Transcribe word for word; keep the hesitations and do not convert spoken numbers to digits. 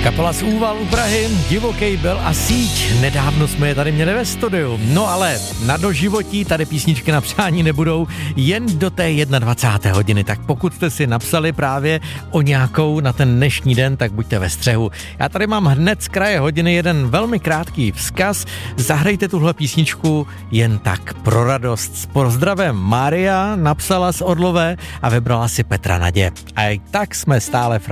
Kapela z Úval u Prahy, Divokej Bel a Síť. Nedávno jsme je tady měli ve studiu. No ale na doživotí tady písničky na přání nebudou, jen do té dvacáté jedné hodiny. Tak pokud jste si napsali právě o nějakou na ten dnešní den, tak buďte ve střehu. Já tady mám hned z kraje hodiny jeden velmi krátký vzkaz. Zahrajte tuhle písničku jen tak pro radost. S pozdravem Mária napsala z Orlové a vybrala si Petra Nadě. A i tak jsme stále frajeři.